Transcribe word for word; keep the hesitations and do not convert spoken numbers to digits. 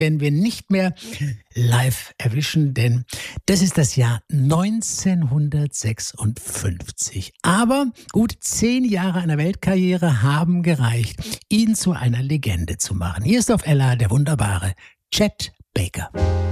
werden wir nicht mehr live erwischen, denn das ist das Jahr neunzehnhundertsechsundfünfzig. Aber gut zehn Jahre einer Weltkarriere haben gereicht, ihn zu einer Legende zu machen. Hier ist auf Ella der wunderbare Chet Baker.